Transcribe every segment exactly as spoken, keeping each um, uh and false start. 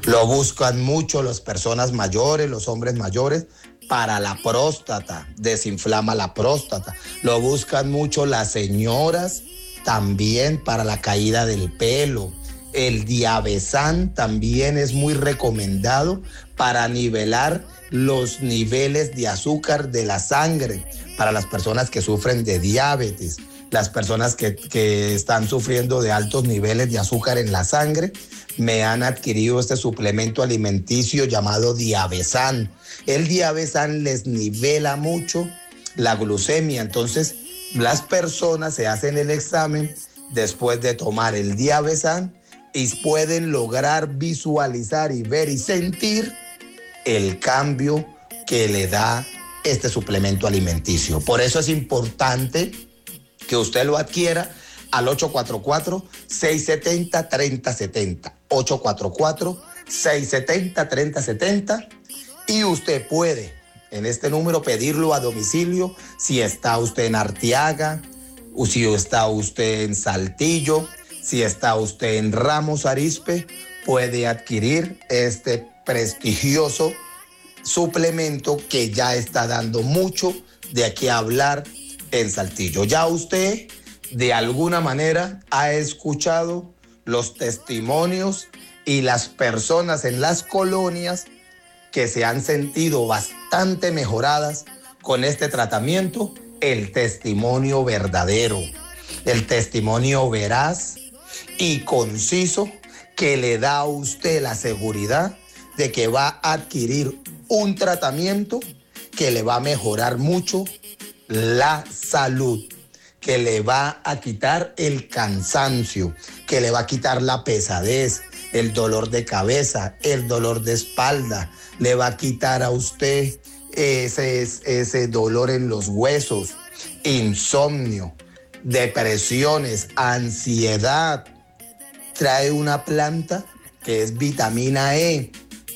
Lo buscan mucho las personas mayores, los hombres mayores, para la próstata, desinflama la próstata. Lo buscan mucho las señoras también para la caída del pelo. El Diabesan también es muy recomendado para nivelar los niveles de azúcar de la sangre para las personas que sufren de diabetes, las personas que, que están sufriendo de altos niveles de azúcar en la sangre. Me han adquirido este suplemento alimenticio llamado Diabesan. El Diabesan les nivela mucho la glucemia. Entonces, las personas se hacen el examen después de tomar el Diabesan y pueden lograr visualizar y ver y sentir el cambio que le da este suplemento alimenticio. Por eso es importante que usted lo adquiera al ocho cuatro cuatro, seis siete cero, tres cero siete cero. ocho cuatro cuatro, seis siete cero, tres cero siete cero. Y usted puede en este número pedirlo a domicilio si está usted en Arteaga, o si está usted en Saltillo, si está usted en Ramos Arizpe, puede adquirir este prestigioso suplemento que ya está dando mucho de aquí a hablar en Saltillo. Ya usted de alguna manera ha escuchado los testimonios y las personas en las colonias que se han sentido bastante mejoradas con este tratamiento, el testimonio verdadero, el testimonio veraz y conciso que le da a usted la seguridad de que va a adquirir un tratamiento que le va a mejorar mucho la salud, que le va a quitar el cansancio, que le va a quitar la pesadez, el dolor de cabeza, el dolor de espalda, le va a quitar a usted ese, ese dolor en los huesos, insomnio, depresiones, ansiedad. Trae una planta que es vitamina E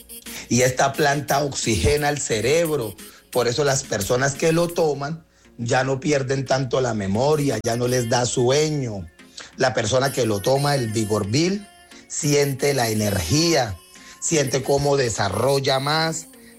y esta planta oxigena el cerebro. Por eso las personas que lo toman ya no pierden tanto la memoria, ya no les da sueño. La persona que lo toma, el Vigorbil, siente la energía, siente cómo desarrolla más